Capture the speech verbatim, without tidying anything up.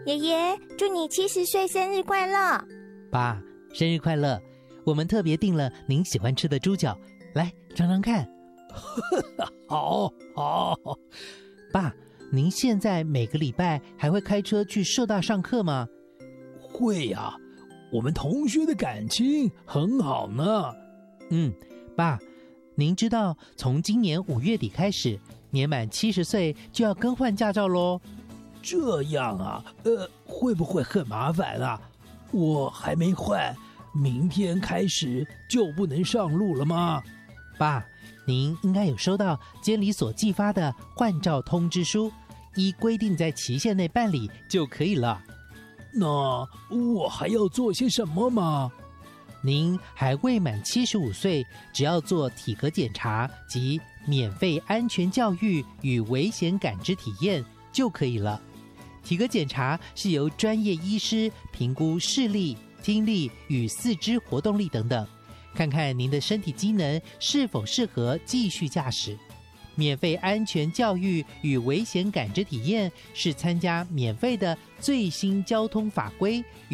爷爷，祝你七十岁生日快乐！ 爸，生日快乐！我们特别订了您喜欢吃的猪脚，来尝尝看。 好，好。 爸，您现在每个礼拜还会开车去社大上课吗？ 会呀、啊，我们同学的感情很好呢。 嗯，爸，您知道从今年五月底开始，年满七十岁就要更换驾照咯。 这样啊，呃，会不会很麻烦啊？我还没换，明天开始就不能上路了吗？ 爸，您应该有收到监理所寄发的换照通知书，依规定在期限内办理就可以了。 那我还要做些什么吗？ 您还未满七十五岁，只要做体格检查及免费安全教育与危险感知体验就可以了。体格检查是由专业医师评估视力、听力与四肢活动力等等，看看您的身体机能是否适合继续驾驶。免费安全教育与危险感知体验是参加免费的最新交通法规